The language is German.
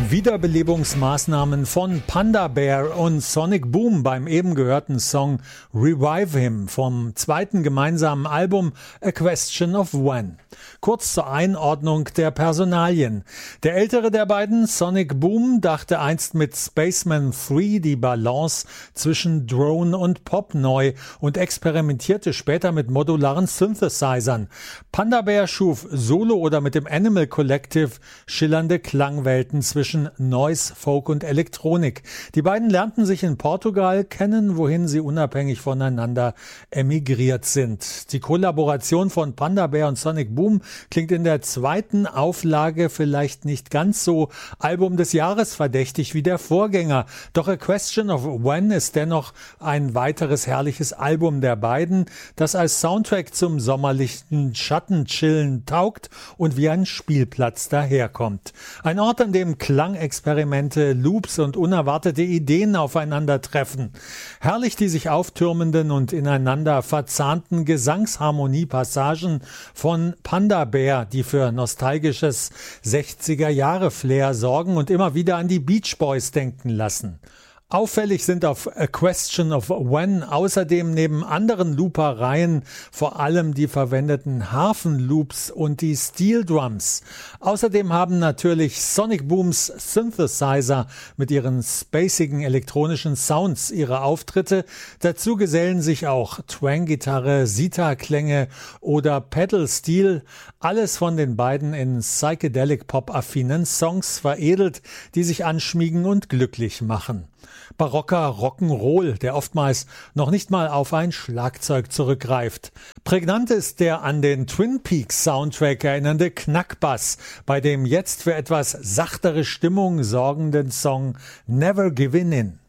Wiederbelebungsmaßnahmen von Panda Bear und Sonic Boom beim eben gehörten Song Revive Him vom zweiten gemeinsamen Album A Question of When. Kurz zur Einordnung der Personalien. Der ältere der beiden, Sonic Boom, dachte einst mit Spaceman 3 die Balance zwischen Drone und Pop neu und experimentierte später mit modularen Synthesizern. Panda Bear schuf solo oder mit dem Animal Collective schillernde Klangwelten zwischen Noise, Folk und Elektronik. Die beiden lernten sich in Portugal kennen, wohin sie unabhängig voneinander emigriert sind. Die Kollaboration von Panda Bear und Sonic Boom klingt in der zweiten Auflage vielleicht nicht ganz so Album des Jahres verdächtig wie der Vorgänger. Doch A Question of When ist dennoch ein weiteres herrliches Album der beiden, das als Soundtrack zum sommerlichen Schattenchillen taugt und wie ein Spielplatz daherkommt. Ein Ort, an dem Klangexperimente, Loops und unerwartete Ideen aufeinandertreffen. Herrlich die sich auftürmenden und ineinander verzahnten Gesangsharmoniepassagen von Panda Bear, die für nostalgisches 60er-Jahre-Flair sorgen und immer wieder an die Beach Boys denken lassen. Auffällig sind auf A Question of When außerdem neben anderen Loopereien vor allem die verwendeten Harfenloops und die Steel Drums. Außerdem haben natürlich Sonic Booms Synthesizer mit ihren spacigen elektronischen Sounds ihre Auftritte. Dazu gesellen sich auch Twang-Gitarre, Sitar-Klänge oder Pedal-Steel. Alles von den beiden in Psychedelic-Pop-affinen Songs veredelt, die sich anschmiegen und glücklich machen. Barocker Rock'n'Roll, der oftmals noch nicht mal auf ein Schlagzeug zurückgreift. Prägnant ist der an den Twin Peaks Soundtrack erinnernde Knackbass bei dem jetzt für etwas sachtere Stimmung sorgenden Song Never Giving In.